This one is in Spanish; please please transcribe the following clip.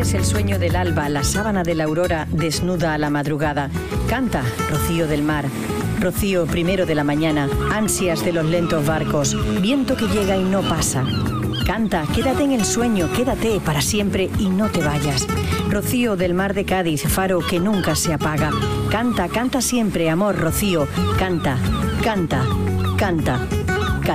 eres el sueño del alba, la sábana de la aurora desnuda a la madrugada. Canta, rocío del mar. Rocío primero de la mañana, ansias de los lentos barcos, viento que llega y no pasa. Canta, quédate en el sueño, quédate para siempre y no te vayas. Rocío del mar de Cádiz, faro que nunca se apaga. Canta, canta siempre, amor, rocío. Canta, canta, canta.